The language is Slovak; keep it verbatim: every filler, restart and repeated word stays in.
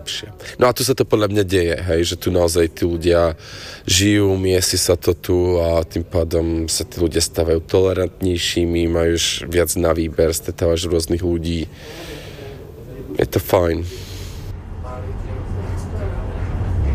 lepšie. No a tu sa to podľa mňa deje, hej, že tu naozaj tí ľudia žijú, miesi sa to tu a tým pádom sa tí ľudia stávajú tolerantnejšími, majú už viac na výber, stretávaš rôznych ľudí. Je to fajn.